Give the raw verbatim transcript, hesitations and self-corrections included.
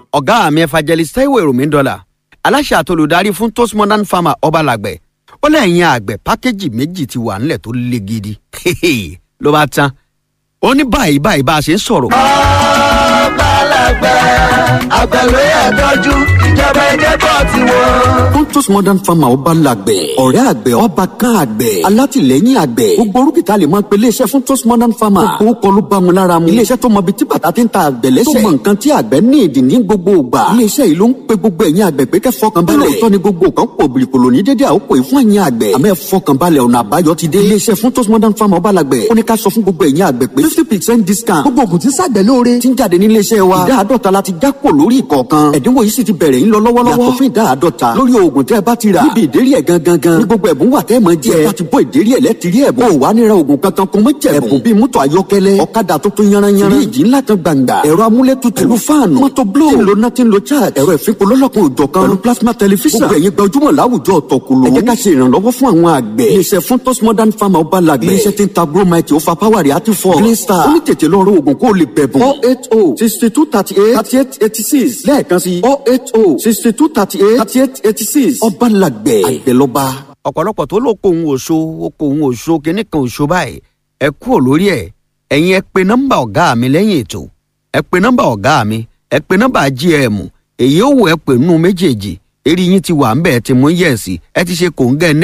ọ̀gá mi evangelist Taiwo Èròmídọ́là aláṣẹ àtolùdarí fún Toast Modern Farmer Ọbalàgbẹ̀ ó lẹ́yìn àgbẹ̀ pákéjì méjì ti wà nílẹ̀ tó le gidi ló bá tán ó ní báyìí báyìí bá a ṣe ń sọ̀rọ̀. Ọbalàgbẹ̀ àgbẹ̀ ló yẹ tọ́jú ìjọba ẹgbẹ́ bọ̀ tiwọn. fún Toast Modern Farmer Ọbalàgbẹ̀ ọ̀rẹ́ àgbẹ̀ ọba kan àgbẹ̀ alátìlẹ́yìn àgbẹ̀ gbogbo orúkìtà lè máa pe iléeṣẹ́ fún Toast Modern Farmer gbogbo kọ́ ló bá mu lára mu iléeṣẹ́ tó mọ ibi tí bàtà ti ń ta àgbẹ̀ lẹ́sẹ̀ tó mọ nǹkan tí àgbẹ̀ ní ìdí ní gbogbo ìgbà iléeṣẹ́ yìí ló ń pe gbogbo ẹ̀yin àgbẹ̀ pé kẹ́ fọkàn balẹ̀ òótọ́ ni gbogbo nǹkan pò bìrìkòlò ní dédé àkókò yìí fún ẹ̀yin àgbẹ̀ àmọ́ ẹ fọkàn balẹ̀ ọ̀nà àbáyọ ti dé iléeṣẹ́ fún Toast Modern Farmer Ọbalàgbẹ̀ ó ní ká sọ fún gbogbo ẹ̀yin àgbẹ̀ pé fifty percent discount gbogbo ògùn tí ń ṣàgbẹ̀ lóore ti ń jáde ní iléeṣẹ́ wa ìdá àádọ́ta la ti já kò lórí ìkọ̀ọ̀kan ẹ̀dínwó yìí sì ti bẹ̀rẹ̀ ń lọ lọ́wọ́lọ́wọ́ yàtọ̀ fún ìdá àádọ́ta lórí oògùn tẹ́ ẹ bá ti rà níbi ìdérí ẹ̀ gangan gan ní gbogbo ẹ̀bùn wà tẹ́ ẹ máa jẹ ẹ bá ti bọ́ ìdérí ẹ̀ lẹ́tìrí ẹ̀bùn ò wá níra oògùn kankan kó mọ́ jẹ̀bùn ẹ̀bùn bíi mọ́tò ayọ́kẹ́lẹ́ ọ̀kadà tuntun yanranyanran fíríjì ńlá kan gbàǹgbà ẹ̀rọ amúlétutù pẹ̀lú fáànù mọ́tò bló tí ń lo náà tí ń lo charge ẹ̀rọ ìfipò lọ́lọ́kan òjọ̀kan pẹ̀lú plasma tẹlifíṣàn gbogbo ẹ̀yin gbajúmọ̀ láwùjọ ọ̀tọ̀kùlù ẹ jẹ́ ká ṣe ìrànlọ́wọ́ fún àwọn àgbẹ̀ iléeṣẹ́ fún Toast Modern Farmer Ọbalàgbẹ̀ iléeṣẹ́ tí ń ta bromite ó fa power reactive force green star ó ní tètè lọ rọ oògùn kó o lè bẹ̀bùn oh eight oh sixty two thirty eight thirty eight eighty six lẹ́ẹ̀kan sí oh eight oh sixty two thirty eight thirty eight eighty six Ọbalàgbẹ̀ àgbẹ̀lọba. ọ̀pọ̀lọpọ̀ tó ló kó òun òṣó ó kó òun òṣó kínní kan òṣó báyìí ẹ kúrò lórí ẹ̀ ẹ̀yin ẹ pe nọ́mbà ọ̀gá mi lẹ́yìn ètò ẹ pe nọ́mbà ọ̀gá mi ẹ pe nọ́mbà G M èyí ó wù ẹ pè nínú méjèèjì eré yín ti wà ń bẹ̀ ẹ ti mú yẹ̀sì ẹ ti ṣe kòńgẹ́